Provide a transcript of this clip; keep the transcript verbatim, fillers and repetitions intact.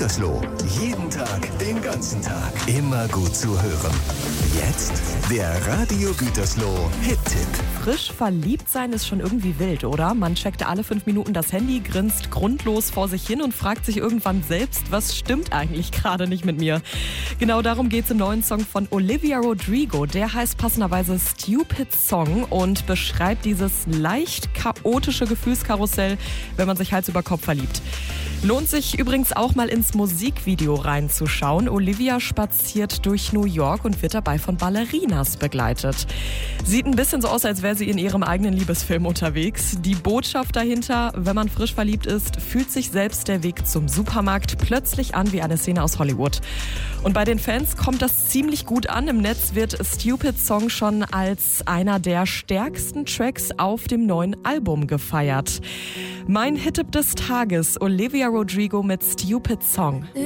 Gütersloh. Jeden Tag, den ganzen Tag. Immer gut zu hören. Jetzt der Radio Gütersloh Hit-Tipp. Frisch verliebt sein ist schon irgendwie wild, oder? Man checkt alle fünf Minuten das Handy, grinst grundlos vor sich hin und fragt sich irgendwann selbst, was stimmt eigentlich gerade nicht mit mir? Genau darum geht es im neuen Song von Olivia Rodrigo. Der heißt passenderweise Stupid Song und beschreibt dieses leicht chaotische Gefühlskarussell, wenn man sich Hals über Kopf verliebt. Lohnt sich übrigens auch mal ins Musikvideo reinzuschauen. Olivia spaziert durch New York und wird dabei von Ballerinas begleitet. Sieht ein bisschen so aus, als wäre sie in ihrem eigenen Liebesfilm unterwegs. Die Botschaft dahinter: Wenn man frisch verliebt ist, fühlt sich selbst der Weg zum Supermarkt plötzlich an wie eine Szene aus Hollywood. Und bei den Fans kommt das ziemlich gut an. Im Netz wird Stupid Song schon als einer der stärksten Tracks auf dem neuen Album gefeiert. Mein Hit-Tipp des Tages: Olivia Rodrigo mit Stupid Song.